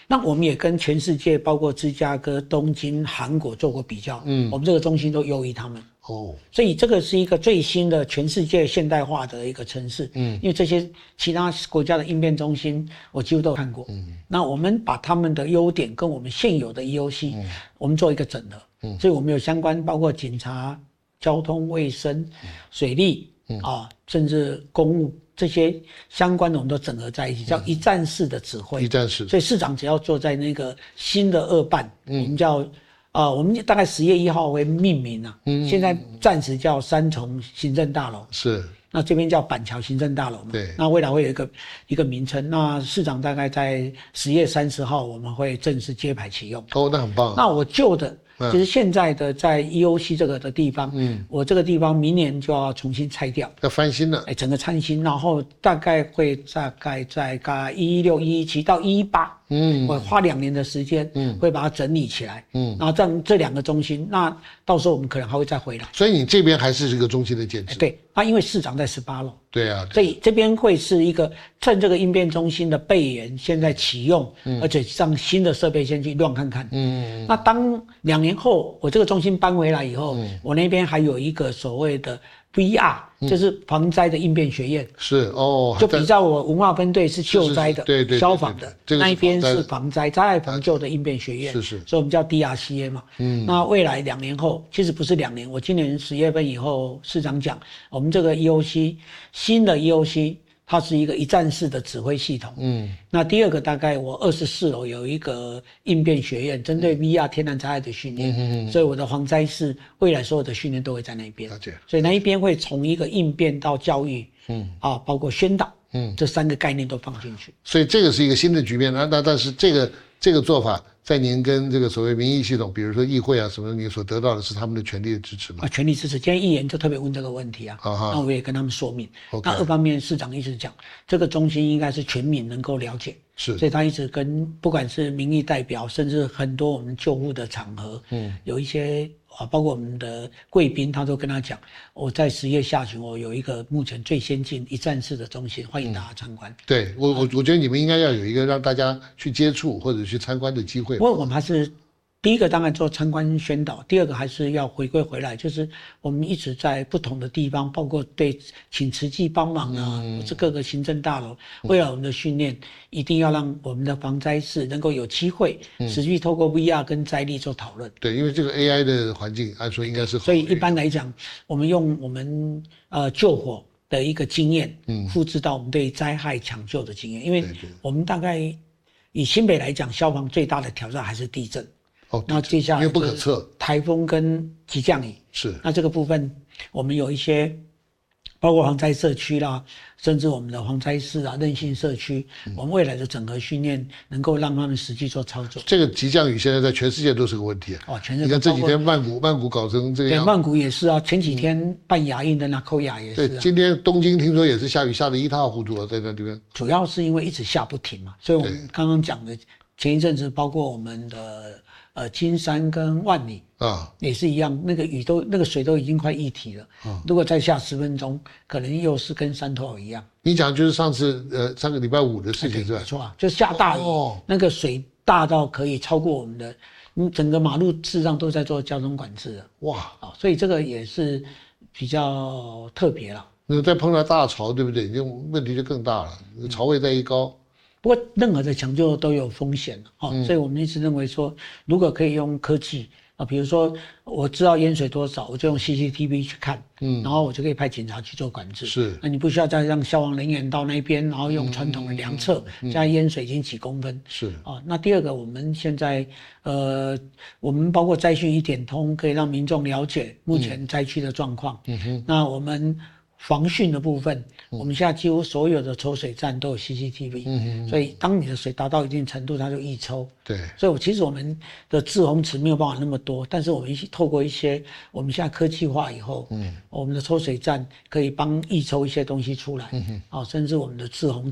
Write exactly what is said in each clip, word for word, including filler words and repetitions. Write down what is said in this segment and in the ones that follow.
那我们也跟全世界，包括芝加哥、东京、韩国做过比较，嗯，我们这个中心都优于他们。哦，所以这个是一个最新的全世界现代化的一个城市，嗯，因为这些其他国家的应变中心我几乎都看过，嗯，那我们把他们的优点跟我们现有的 E O C，嗯，我们做一个整合，嗯，所以我们有相关包括警察、交通、卫生、嗯、水利，嗯啊，甚至公务这些相关的我们都整合在一起，叫一站式的指挥， 一站式， 所以市长只要坐在那个新的二办，嗯，我们叫。啊、呃，我们大概十月一号会命名啊，嗯，现在暂时叫三重行政大楼， 是， 那这边叫板桥行政大楼嘛， 对， 那未来会有一个一个名称，那市长大概在十月三十号我们会正式揭牌启用。 哦，那很棒。 那我旧的。就是现在的在 E O C 这个的地方，嗯，我这个地方明年就要重新拆掉， 要翻新了， 哎，整个翻新，然后大概会大概在个一一六、一一七到一一八，嗯，我花两年的时间，嗯，会把它整理起来，嗯，然后这样这两个中心，那到时候我们可能还会再回来。 所以你这边还是这个中心的建制， 对，那因为市长在十八楼。 对啊， 所以这边会是一个趁这个应变中心的备援现在启用，嗯，而且让新的设备先去乱看看，嗯，那当两年后我这个中心搬回来以后，嗯，我那边还有一个所谓的 V R，嗯，就是防灾的应变学院， 是哦， 就比较我文化分队是救灾的， 对对， 消防的， 这个那一边是防灾、灾害防救的应变学院， 是是， 所以我们叫 D R C A 嘛，嗯，那未来两年后，其实不是两年，我今年十月份以后，市长讲，我们这个 E O C 新的 E O C。它是一个一站式的指挥系统，嗯，那第二个大概我二十四楼有一个应变学院，针对 V R 天然灾害的训练，嗯嗯，所以我的防灾室未来所有的训练都会在那边，了解，所以那一边会从一个应变到教育，嗯，啊，包括宣导，嗯，这三个概念都放进去， 所以这个是一个新的局面，那那但是这个这个做法。在您跟这个所谓民意系统，比如说议会啊什么，你所得到的是他们的全力的支持吗？ 啊，全力支持。今天议员就特别问这个问题啊，啊那我也跟他们说明。Okay. 那二方面，市长一直讲，这个中心应该是全民能够了解， 是， 所以他一直跟不管是民意代表，甚至很多我们救护的场合，嗯，有一些啊，包括我们的贵宾，他都跟他讲，我在十月下旬，我有一个目前最先进一站式的中心，欢迎大家参观。嗯、 对我，我我觉得你们应该要有一个让大家去接触或者去参观的机会。 不过我们还是第一个当然做参观宣导，第二个还是要回归回来，就是我们一直在不同的地方，包括对请慈济帮忙啊，嗯、或是各个行政大楼，为了我们的训练，一定要让我们的防灾室能够有机会持续透过 V R 跟灾力做讨论。 对，因为这个 A I 的环境按说应该是好， 所以一般来讲，我们用我们呃救火的一个经验，嗯，复制到我们对灾害抢救的经验，因为我们大概以新北来讲，消防最大的挑战还是地震。 哦， 那接下来因为不可测， 台风跟急降雨是。 那这个部分，我们有一些，包括防灾社区啦，甚至我们的防灾室啊、韧性社区，嗯、我们未来的整合训练能够让他们实际做操作。 这个急降雨现在在全世界都是个问题啊！ 哦，全世界。 你看这几天曼谷，曼谷搞成这个样。 对，曼谷也是啊，前几天办亚运的那扣亚也是、啊。 对，今天东京听说也是下雨下得一塌糊涂啊，在那里边。 主要是因为一直下不停嘛，所以我们刚刚讲的前一阵子，包括我们的。呃，金山跟万里啊，也是一样，那个雨都那个水都已经快一体了。啊，如果再下十分钟，可能又是跟山头一样。 你讲就是上次呃上个礼拜五的事情是吧？ 没错啊，就下大雨，哦、那个水大到可以超过我们的，嗯，整个马路事实上都在做交通管制的。哇，啊，所以这个也是比较特别了。 那再碰到大潮，对不对？这问题就更大了，潮位再一高。 不过任何的抢救都有风险哦，嗯、所以我们一直认为说，如果可以用科技啊，比如说我知道淹水多少，我就用 C C T V 去看，嗯，然后我就可以派警察去做管制。 是， 那你不需要再让消防人员到那边，然后用传统的量测，现在淹水已经几公分。 是啊，那第二个，我们现在呃，我们包括灾讯一点通，可以让民众了解目前灾区的状况。嗯哼，那我们。防汛的部分，我们现在几乎所有的抽水站都有 C C T V，嗯，所以当你的水达到一定程度，它就易抽。 对， 所以我其实我们的滞洪池没有办法那么多，但是我们透过一些我们现在科技化以后，嗯，我们的抽水站可以帮易抽一些东西出来，嗯哼，啊，甚至我们的滞洪池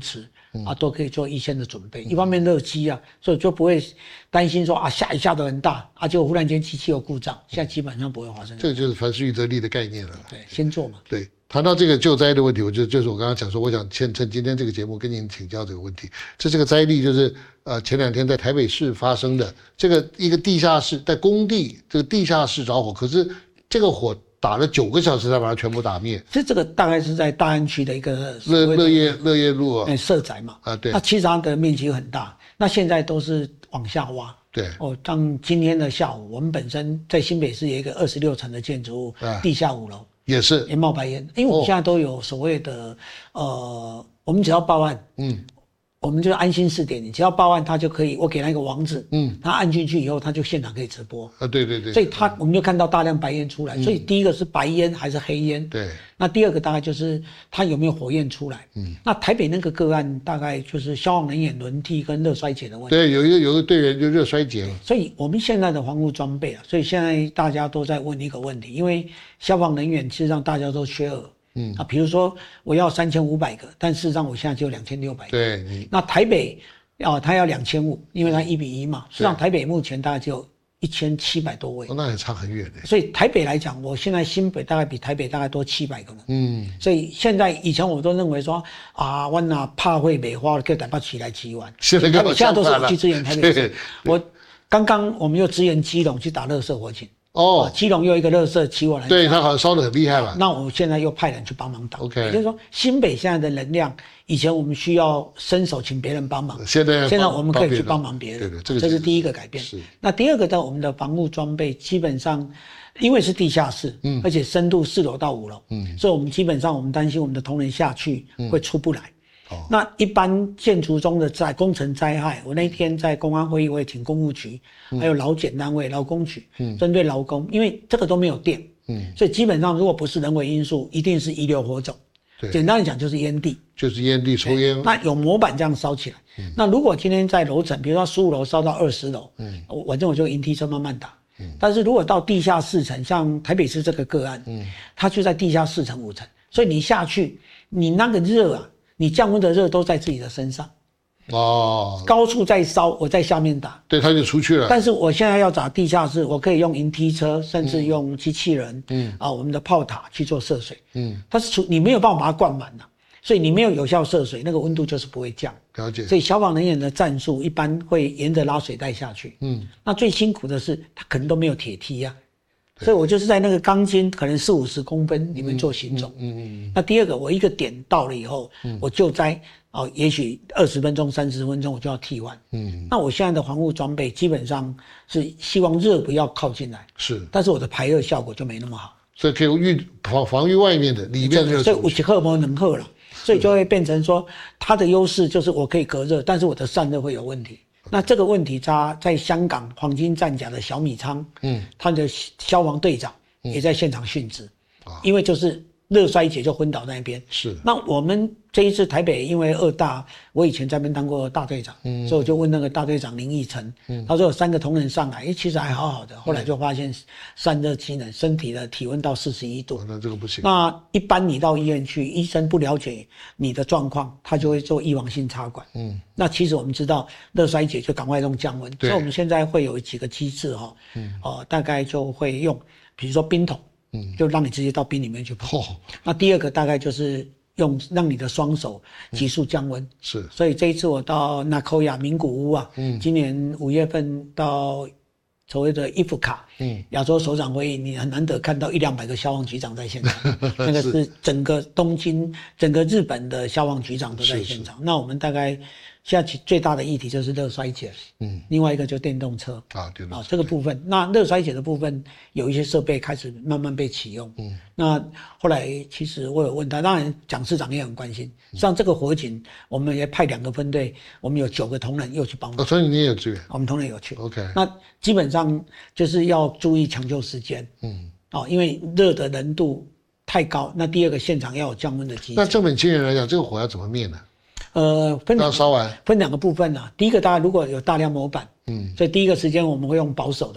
嗯、啊，都可以做预先的准备。嗯、一方面热机啊，所以就不会担心说啊下一下都很大啊，结果忽然间机器有故障，现在基本上不会发生。 这个就是凡事预则立的概念了。 对，先做嘛。 对，谈到这个救灾的问题，我就就是我刚刚讲说，我想趁趁今天这个节目跟您请教这个问题。这这个灾例就是呃前两天在台北市发生的，这个一个地下室在工地这个地下室着火，可是这个火打了九个小时才把它全部打灭。 这这个大概是在大安区的一个乐乐业乐业路啊， 哎社宅嘛啊对， 那其实它的面积很大，那现在都是往下挖。 对哦，当今天的下午，我们本身在新北市有一个二十六层的建筑物，啊、地下五楼也是也冒白烟，因为我们现在都有所谓的、哦、呃，我们只要报案，嗯。我们就安心试点，你只要报案，他就可以，我给他一个网址，嗯，他按进去以后，他就现场可以直播啊，对对对， 所以他我们就看到大量白烟出来，嗯、所以第一个是白烟还是黑烟， 对， 那第二个大概就是他有没有火焰出来，嗯，那台北那个个案大概就是消防人员轮替跟热衰竭的问题， 对，有一个有一个队员就热衰竭了， 所以我们现在的防护装备啊，所以现在大家都在问一个问题，因为消防人员其实上大家都缺额。嗯啊，比如说我要三千五百个，但事实上我现在只有两千六百个。 对， 那台北啊，他要两千五，因为他一比一嘛。实际上台北目前大概只有一千七百多位， 哦，那也差很远的。 所以台北来讲，我现在新北大概比台北大概多七百个人。嗯，所以现在以前我都认为说啊，我哪怕会美花可以台北起来支援， 现在现在都是我去支援台北市。我刚刚我们又支援基隆去打垃圾火警。哦，基隆又一个垃圾起我来， 对他好像烧得很厉害吧？ 那我现在又派人去帮忙打。 OK， 也就是说，新北现在的能量，以前我们需要伸手请别人帮忙， 现在现在我们可以去帮忙别人。 对对，这个这是第一个改变。 是。 那第二个呢，我们的防护装备基本上，因为是地下室，嗯，而且深度四楼到五楼，嗯，所以我们基本上我们担心我们的同仁下去会出不来。哦、那一般建筑中的灾工程灾害，我那天在公安会议，我也请公务局，嗯、还有劳检单位、劳工局，嗯，针对劳工，因为这个都没有电，嗯，所以基本上如果不是人为因素，一定是遗留火种。对，简单的讲就是烟蒂， 就是烟蒂抽烟。 那有模板这样烧起来，嗯、那如果今天在楼层，比如说十五楼烧到二十楼，嗯，反正我就引梯车慢慢打。嗯，但是如果到地下四层，像台北市这个个案，嗯，它就在地下四层五层，所以你下去，你那个热啊。你降温的热都在自己的身上，哦，高处在烧，我在下面打， 对，他就出去了。 但是我现在要打地下室，我可以用引梯车，甚至用机器人，嗯，啊，我们的炮塔去做涉水，嗯，它是你没有办法把它灌满的，所以你没有有效涉水，那个温度就是不会降。 了解。 所以消防人员的战术一般会沿着拉水带下去，嗯，那最辛苦的是他可能都没有铁梯啊。所以我就是在那个钢筋可能四五十公分里面做行走。嗯嗯 嗯, 嗯。那第二个，我一个点到了以后，嗯、我救灾哦，也许二十分钟、三十分钟我就要替换。嗯。那我现在的防护装备基本上是希望热不要靠进来， 是， 但是我的排热效果就没那么好。 所以可以预防防御外面的，里面热。 所以五级荷尔蒙能荷了，所以就会变成说它的优势就是我可以隔热，但是我的散热会有问题。那这个问题，他在香港黄金战甲的小米仓，嗯，他的消防队长也在现场殉职，嗯、因为就是热衰竭就昏倒在那边。 是。 那我们这一次台北因为二大，我以前在那边当过大队长，嗯，所以我就问那个大队长林义成，嗯，他说有三个同仁上来，诶，其实还好好的，后来就发现散热机能，身体的体温到四十一度， 哦，那这个不行。 那一般你到医院去，医生不了解你的状况，他就会做预防性插管，嗯，那其实我们知道热衰竭就赶快用降温，所以我们现在会有几个机制哈，嗯，哦，大概就会用，比如说冰桶，嗯，就让你直接到冰里面去泡。哦，那第二个大概就是用让你的双手急速降温，嗯、 是， 所以这一次我到纳科亚名古屋啊，嗯，今年五月份到所谓的伊夫卡，嗯，亚洲首长会议，你很难得看到一两百个消防局长在现场，那个是整个东京、整个日本的消防局长都在现场。那我们大概现在最大的议题就是热衰竭，嗯，另外一个就是电动车啊，电动车啊这个部分。那热衰竭的部分有一些设备开始慢慢被启用，嗯，那后来其实我有问他，当然蒋市长也很关心。像这个火警，我们也派两个分队，我们有九个同仁又去帮忙。 哦，所以你也有支援？ 我们同仁有去。 OK， 那基本上就是要注意抢救时间，嗯，哦，因为热的浓度太高。那第二个现场要有降温的机制。 那正本清源来讲，这个火要怎么灭呢？ 呃，分要烧完， 分两个部分啊。第一个，大家如果有大量模板，嗯，所以第一个时间我们会用保守的，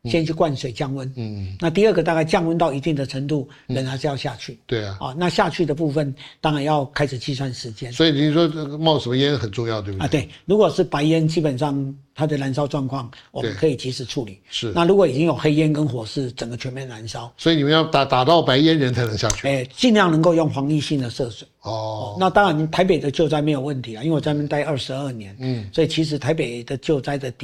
先去灌水降温。嗯，那第二个大概降温到一定的程度，人还是要下去。 对啊。 啊，那下去的部分当然要开始计算时间。 所以您说这个冒什么烟很重要，对不对？ 啊，对，如果是白烟，基本上它的燃烧状况我们可以及时处理。 是。 那如果已经有黑烟跟火势，整个全面燃烧， 所以你们要打打到白烟人才能下去。 哎，尽量能够用防疫性的涉水。 哦, 哦，那当然台北的救灾没有问题啊，因为我在那边待二十二年，嗯，所以其实台北的救灾的底